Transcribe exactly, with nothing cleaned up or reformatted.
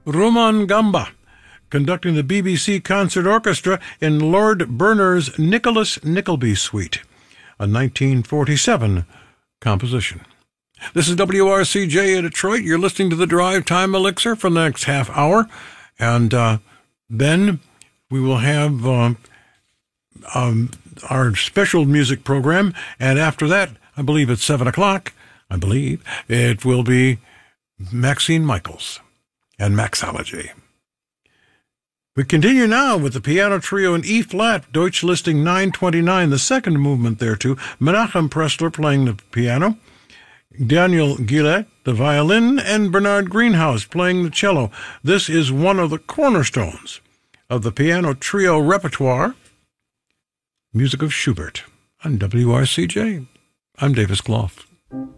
Roman Gamba, conducting the B B C Concert Orchestra in Lord Berners' Nicholas Nickleby Suite, a nineteen forty-seven composition. This is W R C J in Detroit. You're listening to the Drive Time Elixir for the next half hour, and uh, then we will have uh, um, our special music program, and after that, I believe at seven o'clock, I believe, it will be Maxine Michaels and Maxology. We continue now with the piano trio in E-flat, Deutsch Listing nine twenty-nine, the second movement there too. Menachem Pressler playing the piano, Daniel Gillet, the violin, and Bernard Greenhouse playing the cello. This is one of the cornerstones of the piano trio repertoire, music of Schubert, on W R C J. I'm Davis Clough.